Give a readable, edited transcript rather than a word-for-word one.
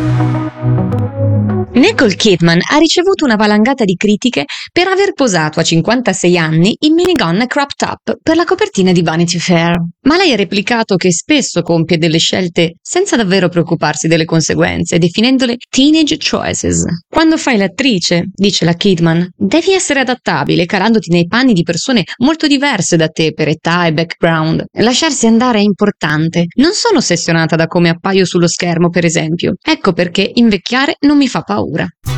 Nicole Kidman ha ricevuto una valangata di critiche per aver posato a 56 anni in minigonne crop top per la copertina di Vanity Fair. Ma lei ha replicato che spesso compie delle scelte senza davvero preoccuparsi delle conseguenze, definendole teenage choices. Quando fai l'attrice, dice la Kidman, devi essere adattabile, calandoti nei panni di persone molto diverse da te per età e background. Lasciarsi andare è importante. Non sono ossessionata da come appaio sullo schermo, per esempio. Ecco perché invecchiare non mi fa paura.